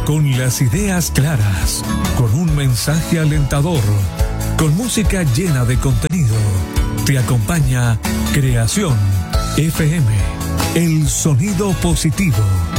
Con las ideas claras, con un mensaje alentador, con música llena de contenido, te acompaña Creación FM, el sonido positivo.